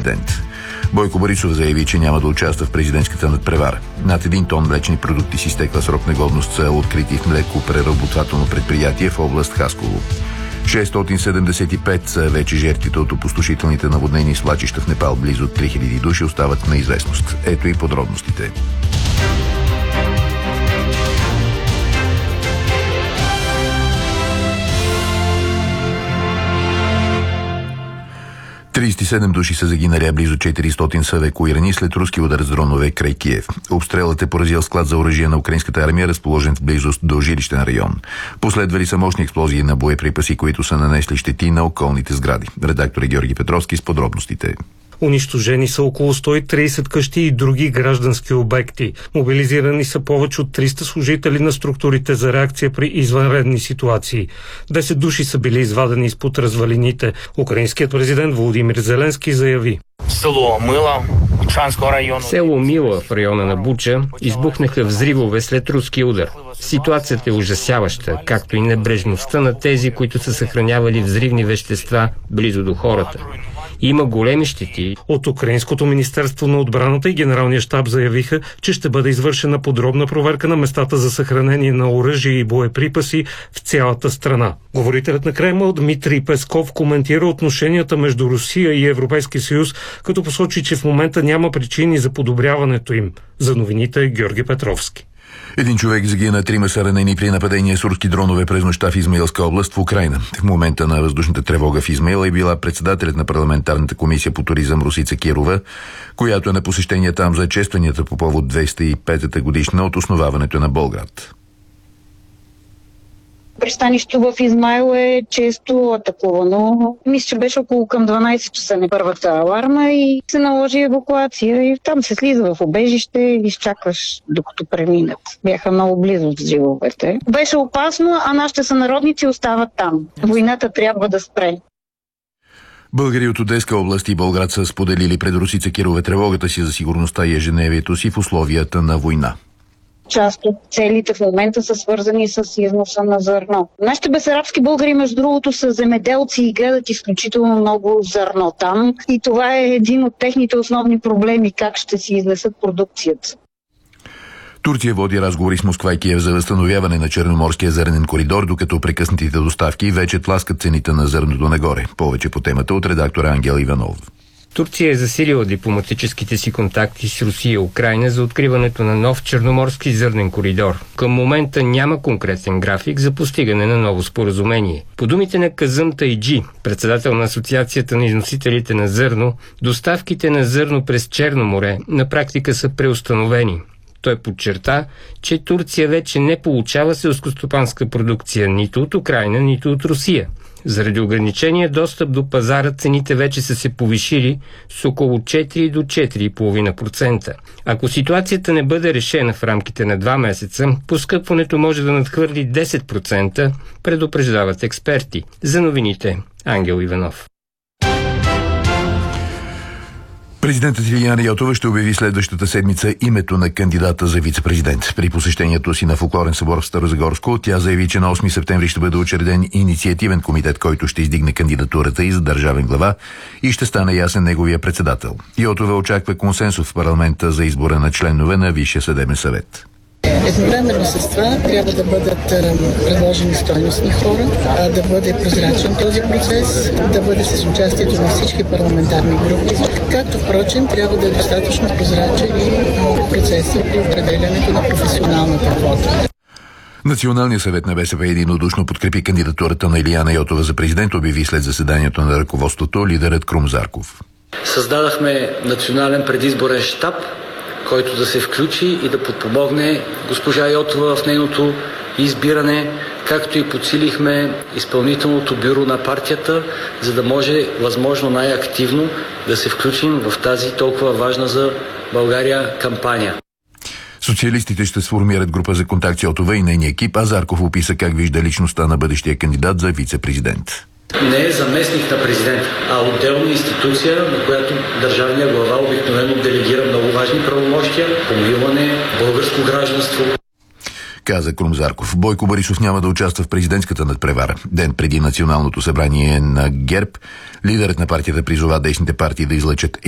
вице-президент. Бойко Борисов заяви, че няма да участва в президентската надпревара. Над 1 тон млечни продукти с изтекла срок на годност са открити в млекопреработвателно предприятие в област Хасково. 675 са вече жертвите от опустошителните наводнени свлачища в Непал. Близо 3000 души остават в неизвестност. Ето и подробностите. Тридесет души са загинали, а близо 400 са евакуирани след руски удар с дронове край Киев. Обстрелът е поразил склад за оръжие на украинската армия, разположен в близост до жилищен район. Последвали са мощни експлозии на боеприпаси, които са нанесли щети на околните сгради. Редактор е Георги Петровски с подробностите. Унищожени са около 130 къщи и други граждански обекти. Мобилизирани са повече от 300 служители на структурите за реакция при извънредни ситуации. 10 души са били извадени изпод развалините. Украинският президент Володимир Зеленски заяви: Село Мила в района на Буча избухнаха взривове след руски удар. Ситуацията е ужасяваща, както и небрежността на тези, които са съхранявали взривни вещества близо до хората. Има големи щети. От Украинското министерство на отбраната и Генералния щаб заявиха, че ще бъде извършена подробна проверка на местата за съхранение на оръжие и боеприпаси в цялата страна. Говорителят на Кремъл Дмитрий Песков коментира отношенията между Русия и Европейския съюз, като посочи, че в момента няма причини за подобряването им. За новините е Георги Петровски. Един човек загина, 3 са ранени при нападение с руски дронове през нощта в Измаилска област в Украйна. В момента на въздушната тревога в Измаил е била председателят на парламентарната комисия по туризъм Русица Кирова, която е на посещение там за честванията по повод 205-та годишна от основаването на Болград. Пристанището в Измаил е често атакувано. Мисля, че беше около към 12 часа на първата аларма и се наложи евакуация. И там се слиза в убежище и изчакваш докато преминат. Бяха много близо от взривовете. Беше опасно, а нашите сънародници остават там. Войната трябва да спре. Българи от Одеска област и Болград са споделили пред Русица Кирова тревогата си за сигурността и ежедневието си в условията на война. Част от целите в момента са свързани с износа на зърно. Нашите бесарабски българи, между другото, са земеделци и гледат изключително много зърно там. И това е един от техните основни проблеми, как ще си изнесат продукцията. Турция води разговори с Москва и Киев за възстановяване на Черноморския зърнен коридор, докато прекъснатите доставки вече тласкат цените на зърното нагоре. Повече по темата от редактора Ангел Иванов. Турция е засилила дипломатическите си контакти с Русия и Украйна за откриването на нов черноморски зърнен коридор. Към момента няма конкретен график за постигане на ново споразумение. По думите на Казъм Тайджи, председател на Асоциацията на износителите на зърно, доставките на зърно през Черно море на практика са преустановени. Той подчерта, че Турция вече не получава селскостопанска продукция нито от Украйна, нито от Русия. Заради ограничения достъп до пазара цените вече са се повишили с около 4 до 4,5%. Ако ситуацията не бъде решена в рамките на 2 месеца, поскъпването може да надхвърли 10%, предупреждават експерти. За новините Ангел Иванов. Президентът Илияна Йотова ще обяви следващата седмица името на кандидата за вице-президент. При посещението си на фолклорен събор в Старозагорско, тя заяви, че на 8 септември ще бъде учреден инициативен комитет, който ще издигне кандидатурата и за държавен глава и ще стане ясен неговия председател. Йотова очаква консенсус в парламента за избора на членове на Висшия съдебен съвет. Едновременно с това трябва да бъдат предложени стойностни хора, да бъде прозрачен този процес, да бъде с участието на всички парламентарни групи, както впрочем трябва да е достатъчно прозрачен и процеса при определянето на професионалната квота. Националният съвет на БСП единодушно подкрепи кандидатурата на Илияна Йотова за президент, обяви след заседанието на ръководството лидерът Крум Зарков. Създадахме национален предизборен щаб, който да се включи и да подпомогне госпожа Йотова в нейното избиране, както и подсилихме изпълнителното бюро на партията, за да може възможно най-активно да се включим в тази толкова важна за България кампания. Социалистите ще сформират група за контакт с Йотова и нейния екип, а Зарков описа как вижда личността на бъдещия кандидат за вице-президент. Не е заместник на президента, а отделна институция, на която държавният глава обикновено делегира много важни правомощия, помилване, българско гражданство. Каза Крум Зарков. Бойко Борисов няма да участва в президентската надпревара. Ден преди националното събрание на ГЕРБ, лидерът на партията призова десните партии да излъчат